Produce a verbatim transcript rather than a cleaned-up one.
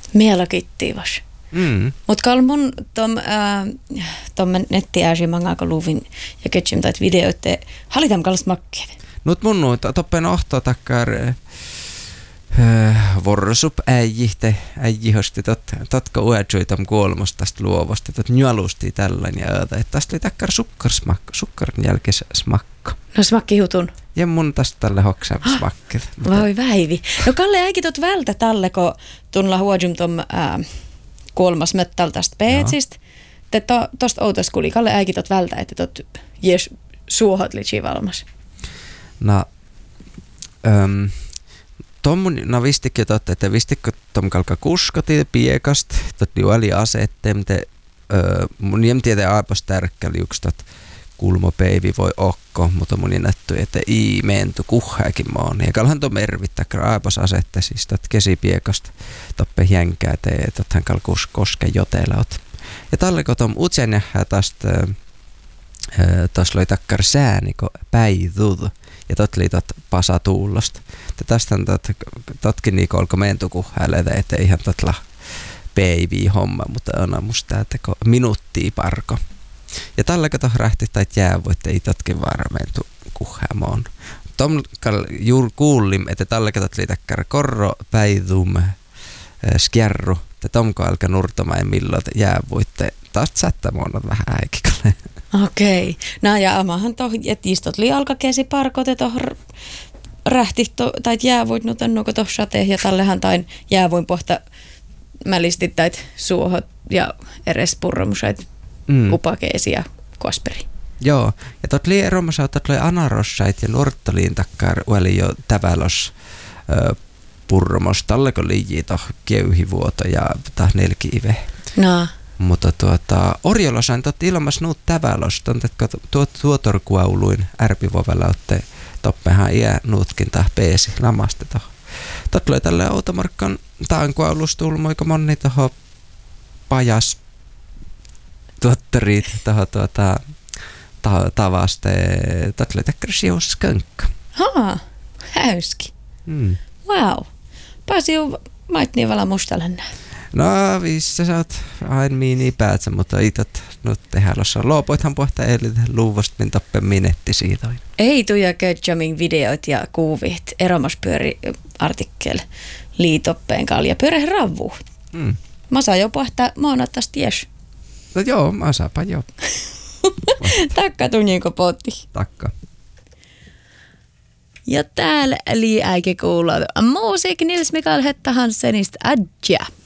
Mielakittivas. Mm. Mutta kall mun tom, äh, tommen nettiääsi mangako luvin ja ketsim tait videoitte halitam kallas makkeet. Nyt mun nuita toppen ohto takkar vorsup äijihte äijihosti tot totka uätsuitam kuolmus tästä luovosta tot nyalusti tällainen ja öötä että tästä oli takkar sukkarsmakka sukkarin jälkes smakka. No smakki hutun. Ja mun tästä tälle hoksam smakkit. Voi väivi. No Kalle äikin tot vältä tälle kun tunla huojum tom äh, kolmas möttal tästä peetsistä. Te to, tosta outos kuli. Kalle äikin tot vältä, että tot jes suohot litsi valmas. No, um, tommun, no vistikö totte, että vistikö tom kalka kuskoti piekast, tot liuali asettem, te uh, mun jem tiede aipos tärkkäli juks tot kulmopeivi voi okko, mutta mun näyttyi, että ii mentu kuhhääkin moon. Ja kalhan to mervittä, aipos asette siis tot kesipiekast, toppe jänkää te, tothan kalkus koske jotelaut. Ja talleko tom utsen jähää tästä, tuossa loi takkar sääniko päivudh. Ja tot oli tot pasatuulosta. Ja tästä on tot, totkin niinku olko mentu kuhhääletä, ettei ihan totla peiviä homma, mutta on musta teko minuuttia parko. Ja tällä kato rähti tai jäävoitte ei totkin varmentu kuhhäämoon. Tom juuri kuulim, että tällä kato oli takkar korro päivum skjerru. Ja tomko alkaa nurtamaan milloin jäävoitte. Taas sättämoon on vähän äikikalle. Okei. No ja amahan toh, että istot li alka kesi parkote toh rähti to, tai jäävoit no tannoko toh sate ja tallehan tain jäävoin pohta mälistit tait suohot ja eres purromusait mm. upakeesi ja kosperi. Joo, ja tot li eromassa tot li anarossait ja norttaliin takkar oli jo tävälos ö, purromos talleko liiji toh köyhivuoto ja tah nelkiive. No. Mutta tuota, Orjolossa on totta ilmas nuut tävälos, tontetko tuot tuotorkuauluin ärpivovella otte toppehan iä nuutkin tah peesi lamasta toh. Tot loi tälle automarkkan taankuaulustulmoiko monni toho pajas tuottoriit toho tuota ta, tavaste, tot loi täkkär sius könkkä. Haa, häyski. Mm. Wow. Pääsi jo mait niin vala mustalennä. No, vissä sä oot aina miini päätsä, mutta itot nyt tehdään lossa. Loopoithan pohtaa eli luuvosta, min toppen minetti siitä. Ei tuja kötjömin videot ja kuuvit. Eromaspyöri artikkel liitoppeen kalja. Pyöre ravu. Mm. Mä saan jo pohtaa moonattas ties. No joo, mä saapa jo. Takka tunninko potti. Takka. Ja täällä li äike kuuluu musiikki Nils Mikael Hetta Hansenista Adja.